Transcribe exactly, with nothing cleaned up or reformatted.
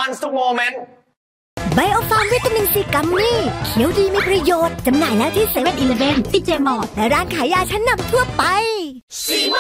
มันทุกโมเมนต์ไบโอฟาร์มวิตามินซีกัมมี่เขียวดีมีประโยชน์จำหน่ายแล้วที่เซเว่นอีเลฟเว่น ดี เจ มอลล์และร้านขายยาชั้นนำทั่วไป